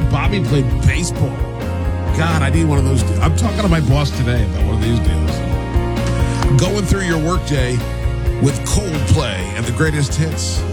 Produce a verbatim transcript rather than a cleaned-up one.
Bobby played baseball. God, I need one of those. De- I'm talking to my boss today about one of these deals. Going through your workday with Coldplay and the greatest hits.